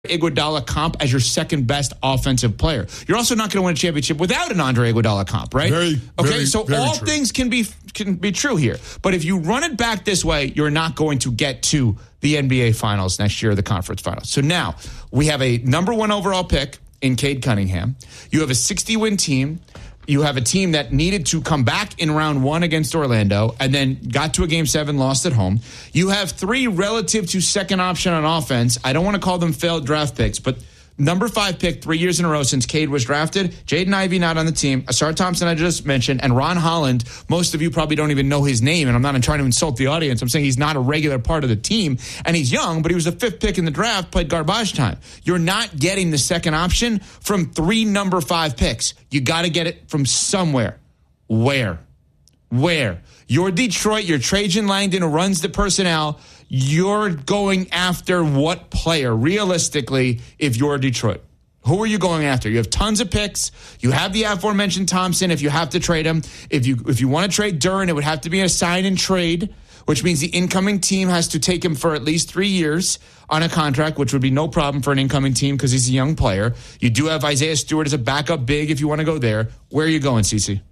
Iguodala comp as your second best offensive player. You're also not going to win a championship without an Andre Iguodala comp, right? Very all true. Things can be true here. But if you run it back this way, you're not going to get to the NBA Finals next year, the conference finals. So now we have a number 1 overall pick in Cade Cunningham. You have a 60-win team. You have a team that needed to come back in round 1 against Orlando and then got to a Game 7, lost at home. You have 3 relative to second option on offense. I don't want to call them failed draft picks, but number 5 pick 3 years in a row since Cade was drafted. Jaden Ivey not on the team. Asar Thompson I just mentioned. And Ron Holland, most of you probably don't even know his name, and I'm not trying to insult the audience. I'm saying he's not a regular part of the team, and he's young, but he was the 5th pick in the draft, played garbage time. You're not getting the second option from 3 number 5 picks. You got to get it from somewhere. Where? You're Detroit. You're Trajan Langdon, who runs the personnel. You're going after what player, realistically, if you're Detroit? Who are you going after? You have tons of picks. You have the aforementioned Thompson if you have to trade him. If you want to trade Duren, it would have to be a sign and trade, which means the incoming team has to take him for at least 3 years on a contract, which would be no problem for an incoming team because he's a young player. You do have Isaiah Stewart as a backup big if you want to go there. Where are you going, CeCe?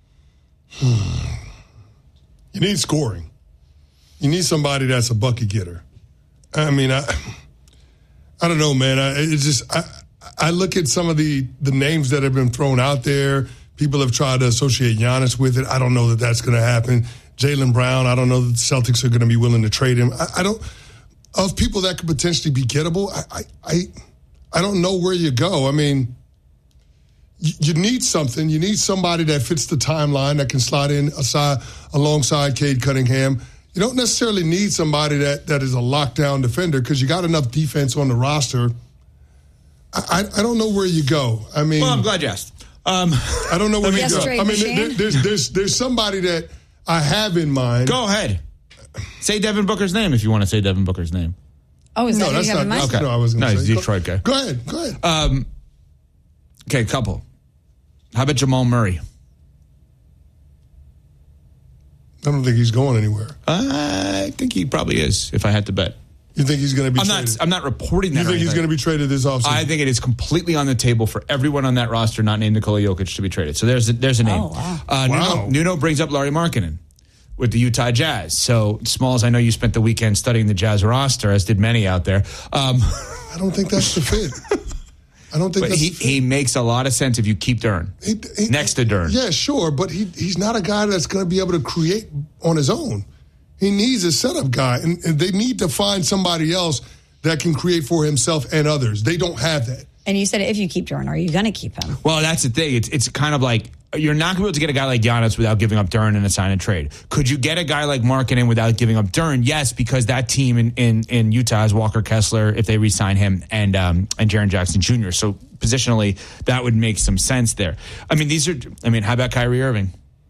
You need scoring. You need somebody that's a bucket getter. I mean, I don't know, man. I look at some of the names that have been thrown out there. People have tried to associate Giannis with it. I don't know that that's going to happen. Jaylen Brown, I don't know that the Celtics are going to be willing to trade him. I don't. Of people that could potentially be gettable, I don't know where you go. I mean, you need something. You need somebody that fits the timeline that can slot in alongside Cade Cunningham. You don't necessarily need somebody that is a lockdown defender because you got enough defense on the roster. I don't know where you go. I mean, well, I'm glad you asked. I don't know where you go. I mean, there's somebody that I have in mind. Go ahead. Say Devin Booker's name if you want to say Devin Booker's name. Oh, is that who you have in mind? Okay. No, I was going to say. He's a Detroit guy. Go ahead. Okay, couple. How about Jamal Murray? I don't think he's going anywhere. I think he probably is, if I had to bet. You think he's going to be traded? I'm not reporting that. You think he's going to be traded this offseason? I think it is completely on the table for everyone on that roster not named Nikola Jokic to be traded. So there's a name. Oh, wow. Nuno brings up Lauri Markkanen with the Utah Jazz. So, Smalls, I know you spent the weekend studying the Jazz roster, as did many out there. I don't think that's the fit. I don't think he makes a lot of sense if you keep Duren next to Duren. Yeah, sure, but he's not a guy that's going to be able to create on his own. He needs a setup guy, and they need to find somebody else that can create for himself and others. They don't have that. And you said if you keep Duren, are you going to keep him? Well, that's the thing. It's kind of like you're not going to be able to get a guy like Giannis without giving up Duren in a sign and trade. Could you get a guy like Markkanen without giving up Duren? Yes, because that team in Utah has Walker Kessler if they re-sign him and Jaren Jackson Jr. So positionally, that would make some sense there. I mean, how about Kyrie Irving?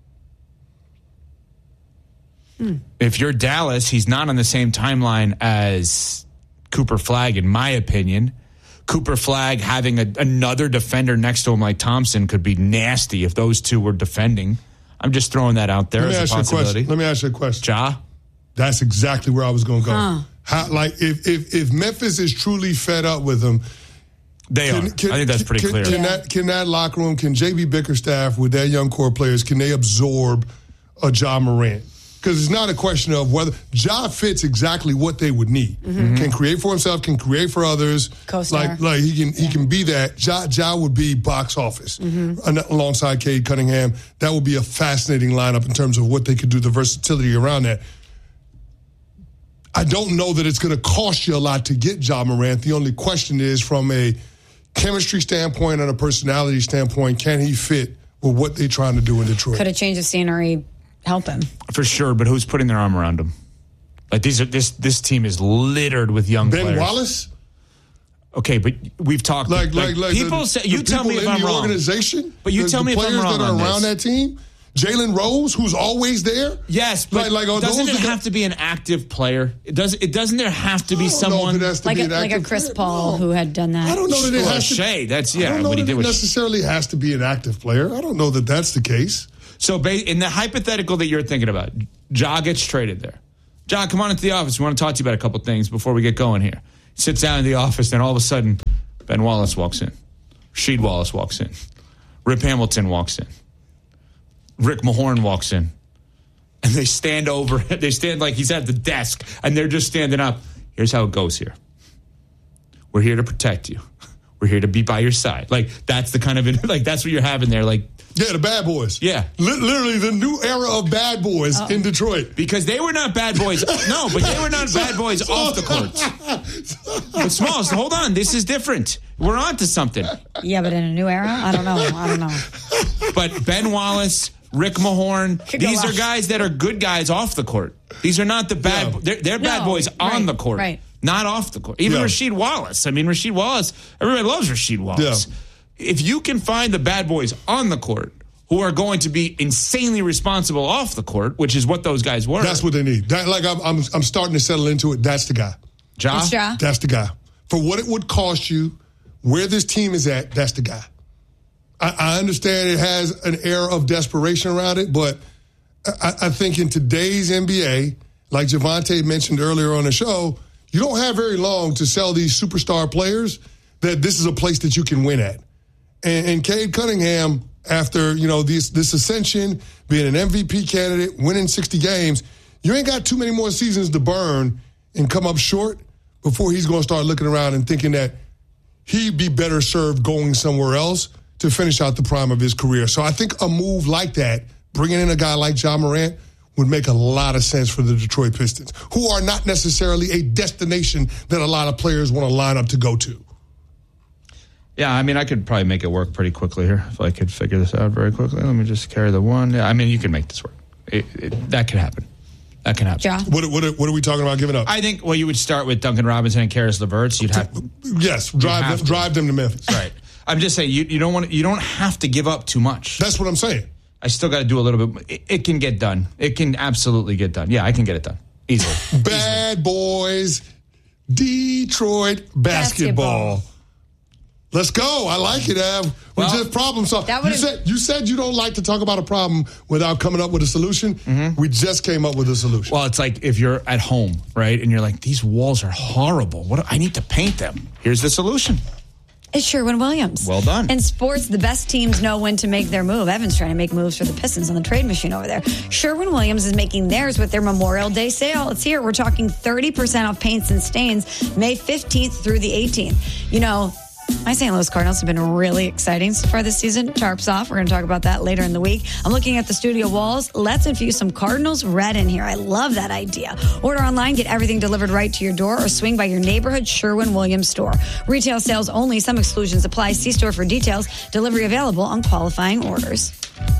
If you're Dallas, he's not on the same timeline as Cooper Flagg, in my opinion. Cooper Flagg having another defender next to him like Thompson could be nasty if those two were defending. I'm just throwing that out there as a possibility. Let me ask you a question. Ja? That's exactly where I was going to go. If Memphis is truly fed up with him, they are. I think that's pretty clear. Can that locker room, can JB Bickerstaff with their young core players, can they absorb a Ja Morant? Because it's not a question of whether Ja fits exactly what they would need. Mm-hmm. Can create for himself, can create for others. Co-star. Like he can be that. Ja would be box office alongside Cade Cunningham. That would be a fascinating lineup in terms of what they could do, the versatility around that. I don't know that it's going to cost you a lot to get Ja Morant. The only question is from a chemistry standpoint and a personality standpoint, can he fit with what they're trying to do in Detroit? Could a change of scenery help him? For sure, but who's putting their arm around him? Like this team is littered with young players. Ben Wallace? Okay, but we've talked like people say you tell me if I'm wrong. Organization, but you tell me if I'm wrong. The players that are around that team. Jalen Rose, who's always there. Yes, but doesn't it have to be an active player? Doesn't there have to be someone like a Chris Paul who had done that? I don't know that it has to. Shea, that's I don't know that it necessarily has to be an active player. I don't know that that's the case. So in the hypothetical that you're thinking about, Ja gets traded there. Ja, come on into the office. We want to talk to you about a couple things before we get going here. sits down in the office, and all of a sudden, Ben Wallace walks in. Rasheed Wallace walks in. Rip Hamilton walks in. Rick Mahorn walks in. And they stand like he's at the desk, and they're just standing up. Here's how it goes here. We're here to protect you. We're here to be by your side. Like, that's the kind of, like, that's what you're having there. Like, yeah, the bad boys. Yeah. Literally the new era of bad boys in Detroit. Because they were not bad boys. No, but they were not bad boys off the court. But Smalls, hold on. This is different. We're on to something. Yeah, but in a new era? I don't know. But Ben Wallace, Rick Mahorn, these are guys that are good guys off the court. These are not the bad. Yeah. They're bad boys on the court, not off the court. Even Rasheed Wallace. I mean, Rasheed Wallace. Everybody loves Rasheed Wallace. Yeah. If you can find the bad boys on the court who are going to be insanely responsible off the court, which is what those guys were, that's what they need. I'm starting to settle into it. That's the guy. Ja? It's Ja. That's the guy. For what it would cost you, where this team is at, that's the guy. I understand it has an air of desperation around it, but I think in today's NBA, like Javonte mentioned earlier on the show, you don't have very long to sell these superstar players that this is a place that you can win at. And Cade Cunningham, after this ascension, being an MVP candidate, winning 60 games, you ain't got too many more seasons to burn and come up short before he's going to start looking around and thinking that he'd be better served going somewhere else to finish out the prime of his career. So I think a move like that, bringing in a guy like Ja Morant, would make a lot of sense for the Detroit Pistons, who are not necessarily a destination that a lot of players want to line up to go to. Yeah, I mean, I could probably make it work pretty quickly here if I could figure this out very quickly. Let me just carry the one. Yeah, I mean, you can make this work. That could happen. That can happen. Ja. What are we talking about giving up? I think, you would start with Duncan Robinson and Karis LeVert. You'd have drive them to Memphis. Right. I'm just saying you don't have to give up too much. That's what I'm saying. I still got to do a little bit. It can get done. It can absolutely get done. Yeah, I can get it done easily. Bad boys, Detroit basketball. Let's go. I like it, Av. We just problem solve. You said you don't like to talk about a problem without coming up with a solution. Mm-hmm. We just came up with a solution. Well, it's like if you're at home, right, and you're like, these walls are horrible. I need to paint them. Here's the solution. It's Sherwin-Williams. Well done. In sports, the best teams know when to make their move. Evan's trying to make moves for the Pistons on the trade machine over there. Sherwin-Williams is making theirs with their Memorial Day sale. It's here. We're talking 30% off paints and stains May 15th through the 18th. My St. Louis Cardinals have been really exciting so far this season. Sharps off. We're going to talk about that later in the week. I'm looking at the studio walls. Let's infuse some Cardinals red in here. I love that idea. Order online, get everything delivered right to your door, or swing by your neighborhood Sherwin-Williams store. Retail sales only. Some exclusions apply. See store for details. Delivery available on qualifying orders.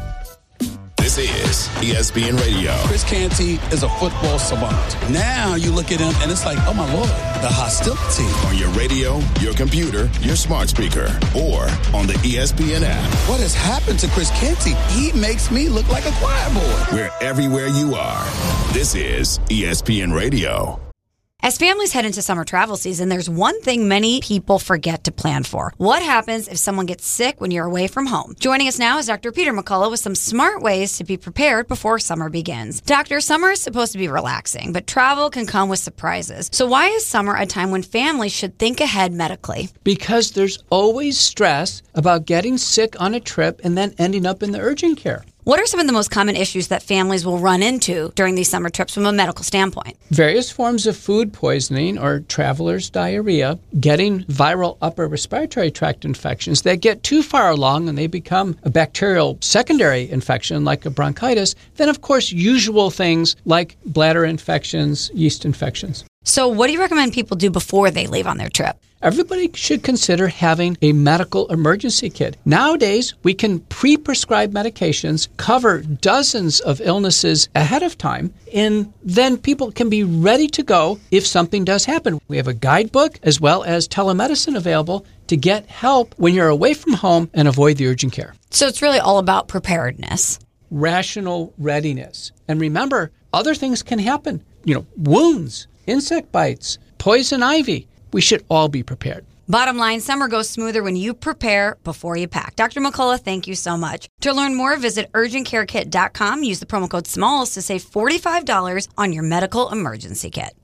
This is ESPN Radio. Chris Canty is a football savant. Now you look at him and it's like, oh my Lord, the hostility. On your radio, your computer, your smart speaker, or on the ESPN app. What has happened to Chris Canty? He makes me look like a choir boy. We're everywhere you are. This is ESPN Radio. As families head into summer travel season, there's one thing many people forget to plan for. What happens if someone gets sick when you're away from home? Joining us now is Dr. Peter McCullough with some smart ways to be prepared before summer begins. Doctor, summer is supposed to be relaxing, but travel can come with surprises. So why is summer a time when families should think ahead medically? Because there's always stress about getting sick on a trip and then ending up in the urgent care. What are some of the most common issues that families will run into during these summer trips from a medical standpoint? Various forms of food poisoning or traveler's diarrhea, getting viral upper respiratory tract infections that get too far along and they become a bacterial secondary infection like a bronchitis, then of course usual things like bladder infections, yeast infections. So what do you recommend people do before they leave on their trip? Everybody should consider having a medical emergency kit. Nowadays, we can pre-prescribe medications, cover dozens of illnesses ahead of time, and then people can be ready to go if something does happen. We have a guidebook as well as telemedicine available to get help when you're away from home and avoid the urgent care. So it's really all about preparedness. Rational readiness. And remember, other things can happen. Wounds, insect bites, poison ivy. We should all be prepared. Bottom line, summer goes smoother when you prepare before you pack. Dr. McCullough, thank you so much. To learn more, visit urgentcarekit.com. Use the promo code SMALLS to save $45 on your medical emergency kit.